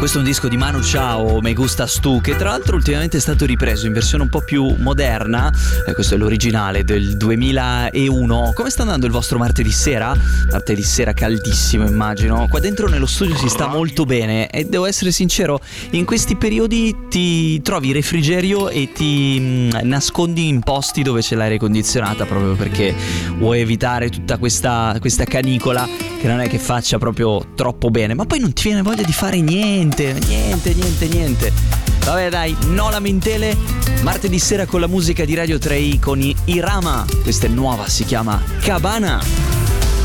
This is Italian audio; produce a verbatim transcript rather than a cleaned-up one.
Questo è un disco di Manu Chao, Me Gustas Tu, che tra l'altro ultimamente è stato ripreso in versione un po' più moderna. eh, Questo è l'originale del duemilauno. Come sta andando il vostro martedì sera? Martedì sera caldissimo, immagino. Qua dentro nello studio si sta molto bene e devo essere sincero, in questi periodi ti trovi refrigerio e ti mh, nascondi in posti dove c'è l'aria condizionata, proprio perché vuoi evitare tutta questa, questa canicola che non è che faccia proprio troppo bene, ma poi non ti viene voglia di fare niente, niente, niente, niente. Vabbè dai, no lamentele. Martedì sera con la musica di Radio tre i con i Irama. Questa è nuova, si chiama Cabana.